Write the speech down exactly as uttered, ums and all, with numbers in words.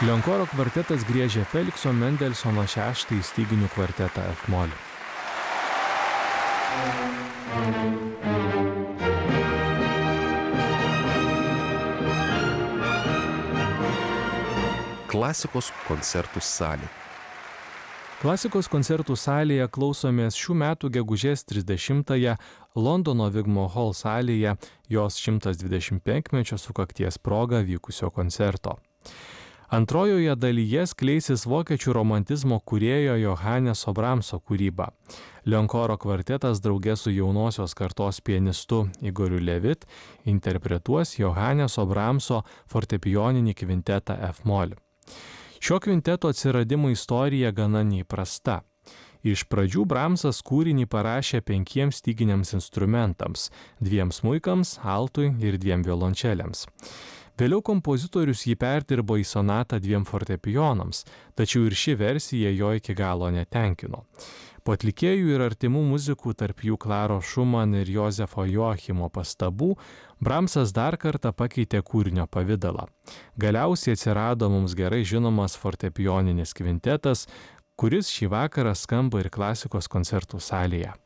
Leonkoro kvartetas griežė Felikso Mendelsono šeštąjį styginių kvartetą F mol. Klasikos koncertų salė. Klasikos koncertų salėje klausomės šių metų gegužės trisdešimtąją Londono Wigmore Hall salėje jos šimtas dvidešimt penkmečio sukakties proga vykusio koncerto. Antrojoje dalyje skleisis vokiečių romantizmo kūrėjo Johanneso Brahmso kūryba. Leonkoro kvartetas drauge su jaunosios kartos pianistu Igoriu Levit interpretuos Johanneso Brahmso fortepijoninį kvintetą F mol. Šio kvinteto atsiradimo istorija gana neįprasta. Iš pradžių Brahmsas kūrinį parašė penkiems styginiams instrumentams – dviem smuikams, altui ir dviem violončelėms. Vėliau kompozitorius jį perdirbo į sonatą dviem fortepijonams, tačiau ir ši versija jo iki galo netenkino. Po atlikėjų ir artimų muzikų, tarp jų Klaro Schumann ir Josefo Joachimo pastabų, Brahmsas dar kartą pakeitė kūrinio pavidalą. Galiausiai atsirado mums gerai žinomas fortepijoninis kvintetas, kuris šį vakarą skamba ir klasikos koncertų salėje.